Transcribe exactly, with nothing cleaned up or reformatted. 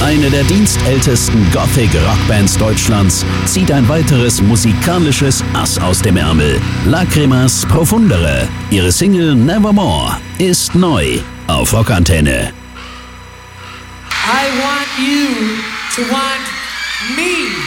Eine der dienstältesten Gothic-Rockbands Deutschlands zieht ein weiteres musikalisches Ass aus dem Ärmel. Lacrimas Profundere. Ihre Single Nevermore ist neu auf Rockantenne. I want you to want me.